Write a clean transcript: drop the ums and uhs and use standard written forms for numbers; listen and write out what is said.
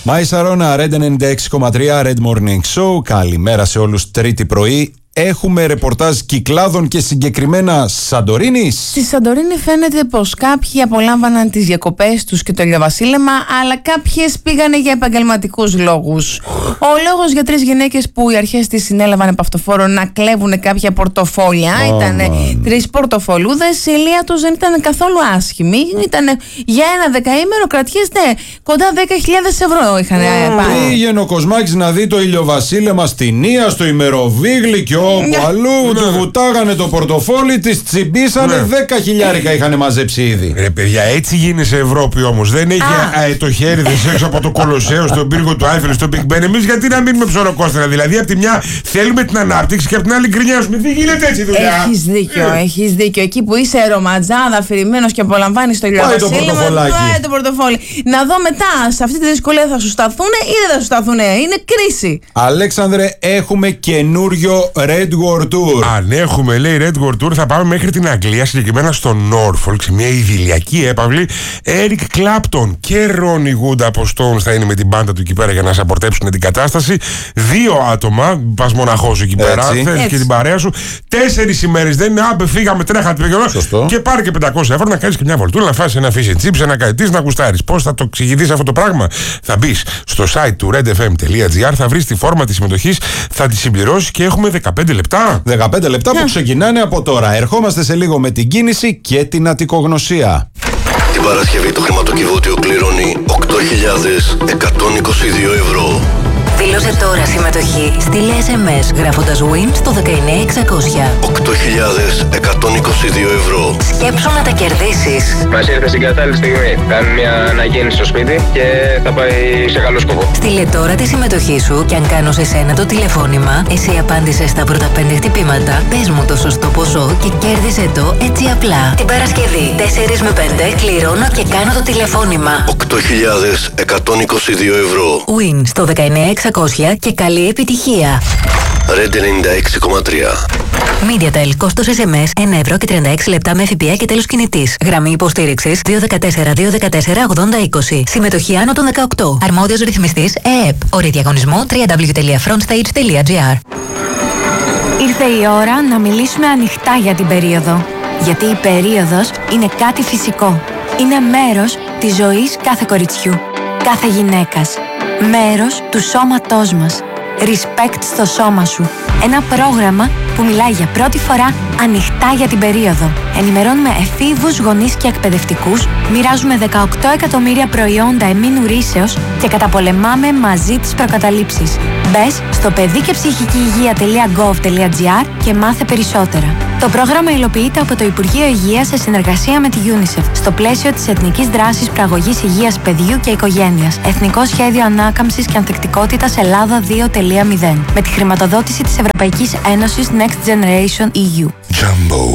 Μάη Σαρώνα, Red 96,3, Red Morning Show. Καλημέρα σε όλους, Τρίτη πρωί. Έχουμε ρεπορτάζ Κυκλάδων και συγκεκριμένα Σαντορίνης. Στη Σαντορίνη φαίνεται πως κάποιοι απολάμβαναν τις διακοπές τους και το ηλιοβασίλεμα, αλλά κάποιες πήγανε για επαγγελματικούς λόγους. Ο λόγος για 3 γυναίκες που οι αρχές τις συνέλαβαν επ' αυτοφόρο να κλέβουν κάποια πορτοφόλια ήταν 3 πορτοφολούδες. Η ηλία τους δεν ήταν καθόλου άσχημη. Ήταν για ένα δεκαήμερο, κρατιέστε, κοντά 10.000 ευρώ είχαν πάρει. Πήγαινε ο Κοσμάκης να δει το ηλιοβασίλεμα στην Ία, στο Ημεροβίγλι και όπου αλλού του βουτάγανε το πορτοφόλι, τις τσιμπήσανε, 10.000 είχαν μαζέψει ήδη. Ρε παιδιά, έτσι γίνεται Ευρώπη όμως. Δεν έχει αετοχέριδες έξω από το Κολοσσέο, στον πύργο του Άιφελ, στο Big Ben. Εμείς γιατί να μείνουμε ψωροκόστρα? Δηλαδή, από τη μια θέλουμε την ανάπτυξη και από την άλλη γκρινιάζουμε. Δεν γίνεται έτσι δουλειά. Έχεις δίκιο. Εκεί που είσαι ρομαντζάδα, αφηρημένος και απολαμβάνεις το ηλιοβασίλεμα, πάει το πορτοφόλι. Να δω μετά, σε αυτή τη δυσκολία θα σου σταθούνε ή δεν θα σου σταθούνε? Είναι κρίση. Αλέξανδρε, έχουμε καινούριο Red World Tour. Αν έχουμε, λέει, Red World Tour, θα πάμε μέχρι την Αγγλία, συγκεκριμένα στο Norfolk, σε μια ιδηλιακή έπαυλη. Eric Clapton και Ronnie Wood από Stones θα είναι με την μπάντα του εκεί πέρα για να σαπορτέψουν την κατάσταση. 2 άτομα, πας μοναχός εκεί πέρα, θες και την παρέα σου. 4 ημέρες δεν είναι, φύγαμε, τρέχατε, και πάρε και 500 ευρώ να κάνεις και μια βολτούλα, να φάσεις ένα fish and chips, ένα καετής, να γουστάρεις. Πώς θα το εξηγηθείς αυτό το πράγμα? Θα μπεις στο site του redfm.gr, θα βρεις τη φόρμα της συμμετοχής, θα τη συμπληρώσεις και έχουμε 15 λεπτά. 15 λεπτά που ξεκινάνε από τώρα. Ερχόμαστε σε λίγο με την κίνηση και την Αττικογνωσία. Την Παρασκευή το χρηματοκιβώτιο κληρώνει 8.122 ευρώ. Δήλωσε τώρα συμμετοχή. Στείλε SMS γράφοντας WIN στο 19600. 8.122 ευρώ. Σκέψου να τα κερδίσεις. Μας ήρθε στην κατάλληλη στιγμή. Κάνουμε μια αναγέννηση στο σπίτι και θα πάει σε καλό σκοπό. Στείλε τώρα τη συμμετοχή σου και αν κάνω σε σένα το τηλεφώνημα, εσύ απάντησες στα πρώτα 5 χτυπήματα, πες μου το σωστό ποσό και κέρδισε το έτσι απλά. Την Παρασκευή 4 με 5 κληρώνω και κάνω το τηλεφώνημα. 8.122 ευρώ. WIN στο 19600 και καλή επιτυχία. Red 96,3. MediaTel, κόστος SMS 1 ευρώ και 36 λεπτά με ΦΠΑ και τέλος κινητής. Γραμμή υποστήριξης 214-214-8020. Συμμετοχή άνω των 18. Αρμόδιος ρυθμιστής ΕΕΠ. Όροι διαγωνισμού www.frontstage.gr. Ήρθε η ώρα να μιλήσουμε ανοιχτά για την περίοδο. Γιατί η περίοδος είναι κάτι φυσικό. Είναι μέρος της ζωής κάθε κοριτσιού, κάθε γυναίκας. Μέρος του σώματός μας. Respect στο σώμα σου. Ένα πρόγραμμα που μιλάει για πρώτη φορά ανοιχτά για την περίοδο. Ενημερώνουμε εφήβους, γονείς και εκπαιδευτικούς, μοιράζουμε 18 εκατομμύρια προϊόντα εμμήνου ρύσεως και καταπολεμάμε μαζί τις προκαταλήψεις. Μπες στο παιδικεψυχικηυγεία.gov.gr και μάθε περισσότερα. Το πρόγραμμα υλοποιείται από το Υπουργείο Υγείας σε συνεργασία με τη UNICEF στο πλαίσιο της Εθνικής Δράσης Προαγωγής Υγείας Παιδιού και Οικογένειας. Εθνικό Σχέδιο Ανάκαμψης και Ανθεκτικότητας Ελλάδα 2.0. Με τη χρηματοδότηση της Ευρωπαϊκής Ένωσης Next Generation EU. Jumbo.